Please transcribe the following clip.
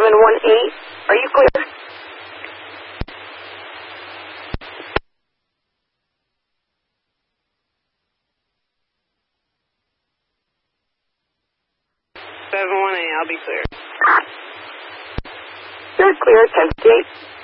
718. Are you clear? I'll be clear. You're clear, 10-8.